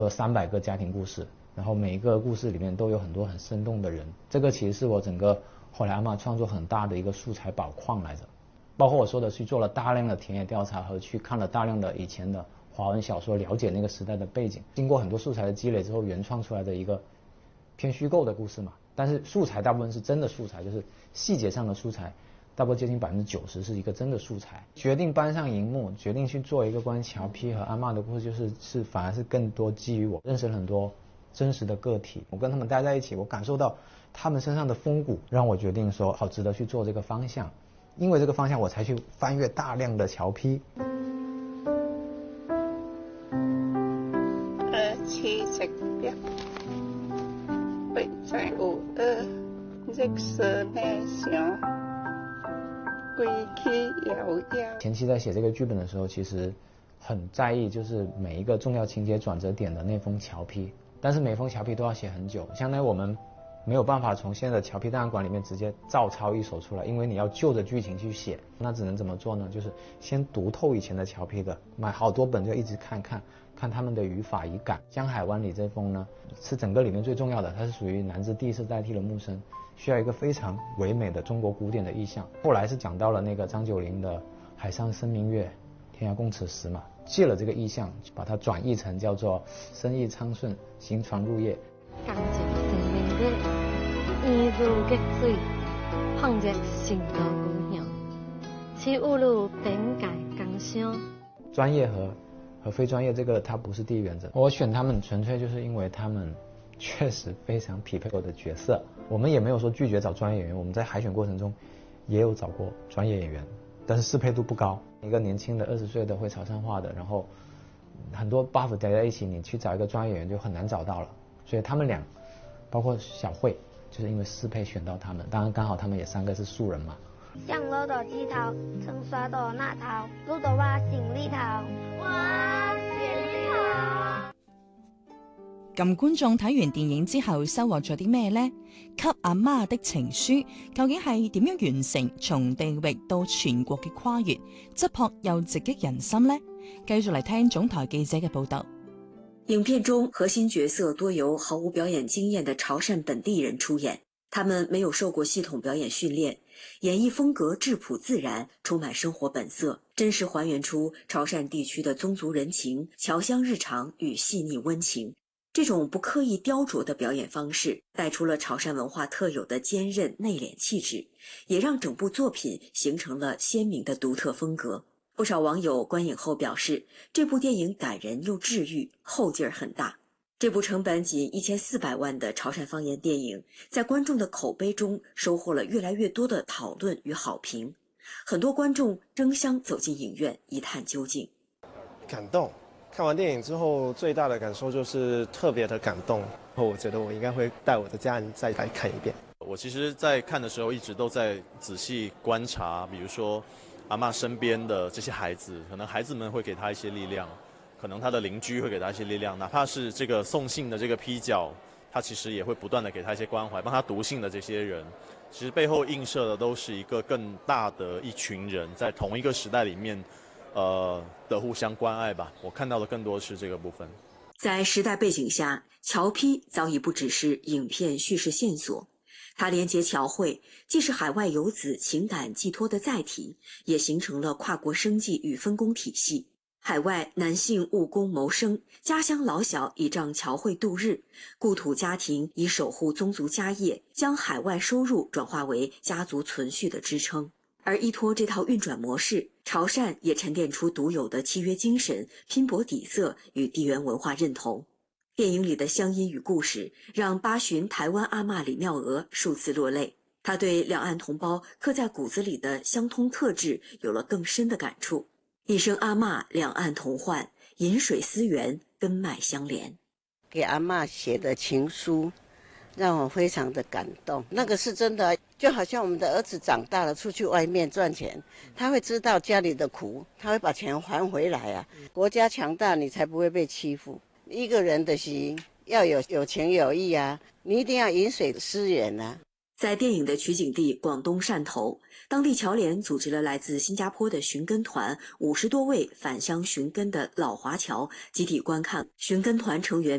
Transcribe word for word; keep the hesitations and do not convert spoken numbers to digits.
有三百个家庭故事，然后每一个故事里面都有很多很生动的人。这个其实是我整个后来阿嬷创作很大的一个素材宝矿来着。包括我说的去做了大量的田野调查和去看了大量的以前的华文小说，了解那个时代的背景，经过很多素材的积累之后原创出来的一个偏虚构的故事嘛。但是素材大部分是真的素材，就是细节上的素材大部分接近百分之九十是一个真的素材。决定搬上荧幕，决定去做一个关于乔坯和阿嬷的故事，就是是反而是更多基于我认识了很多真实的个体，我跟他们待在一起，我感受到他们身上的风骨，让我决定说好值得去做这个方向。因为这个方向我才去翻阅大量的乔坯。 呃，七十秒，会在有呃热色内向，归去遥遥。前期在写这个剧本的时候，其实很在意就是每一个重要情节转折点的那封乔坯，但是每封乔坯都要写很久，相当于我们没有办法从现在的乔坯档案馆里面直接照抄一首出来，因为你要就着剧情去写，那只能怎么做呢？就是先读透以前的乔坯的，买好多本就一直看看看他们的语法语感。江海湾里这封呢是整个里面最重要的，它是属于南字第一次代替了木声，需要一个非常唯美的中国古典的意象。后来是讲到了那个张九龄的海上生明月，天涯共此时嘛，借了这个意象把它转译成叫做生意昌顺，行船入夜。 感謝生明月，依如激水，碰着心頭故鄉，似烏路頂界江鄉。 專業和和非專業這個它不是第一原則，我選他們純粹就是因為他們確實非常匹配我的角色。我們也沒有說拒絕找專業演員，我們在海選過程中也有找過專業演員，但是適配度不高。一個年輕的二十歲的會潮汕話的，然後很多 buff 疊在一起，你去找一個專業演員就很難找到了。所以他們倆，包括小慧，就是因為適配選到他們。當然剛好他們也三個是素人嘛。 上樓到枝頭，曾刷到那頭，路到我心裏頭，我心裏頭。 咁觀眾睇完電影之後收穫咗啲咩呢？給阿媽的情書究竟係點樣完成從地域到全國嘅跨越，質樸又直擊人心呢？繼續嚟聽總台記者嘅報導。 影片中核心角色多由毫無表演經驗的潮汕本地人出演，他們沒有受過系統表演訓練，演繹風格質樸自然，充滿生活本色，真實還原出潮汕地區的宗族人情、僑鄉日常與細膩溫情。這種不刻意雕琢的表演方式，帶出了潮汕文化特有的堅韌內斂氣質，也讓整部作品形成了鮮明的獨特風格。不少網友觀影後表示，這部電影感人又治癒，後勁很大。這部成本僅一千四百萬的潮汕方言電影，在觀眾的口碑中收穫了越來越多的討論與好評。很多觀眾爭相走進影院一探究竟。 感動，看完電影之後最大的感受就是特別的感動。我覺得我應該會帶我的家人再來看一遍。 我其實在看的時候一直都在仔細觀察，比如說阿嬷身邊的這些孩子，可能孩子們會給他一些力量，可能他的鄰居會給他一些力量，哪怕是這個送信的這個批角，他其實也會不斷的給他一些關懷，幫他讀信的這些人，其實背後映射的都是一個更大的一群人在同一個時代裡面，呃的互相關愛吧。我看到的更多是這個部分。 在時代背景下，喬坯早已不只是影片敘事線索。它連接僑匯，既是海外游子情感寄託的載體，也形成了跨國生計與分工體系。海外男性務工謀生，家鄉老小倚仗僑匯度日，故土家庭以守護宗族家業，將海外收入轉化為家族存續的支撐。而依託這套運轉模式，潮汕也沉澱出獨有的契約精神、拼搏底色與地緣文化認同。電影裡的鄉音與故事，讓八旬台灣阿嬷李妙娥數次落淚。她對兩岸同胞刻在骨子裡的相通特質有了更深的感觸。一聲阿嬷，兩岸同患，飲水思源，根脈相連。 給阿嬷寫的情書，讓我非常的感動。那個是真的，就好像我們的兒子長大了，出去外面賺錢，他會知道家裡的苦，他會把錢還回來啊。國家強大，你才不會被欺負。一個人的心要有有情有義啊，你一定要飲水思源啊。 在电影的取景地广东汕头，当地侨联组织了来自新加坡的寻根团五十多位返乡寻根的老华侨集体观看寻根团成员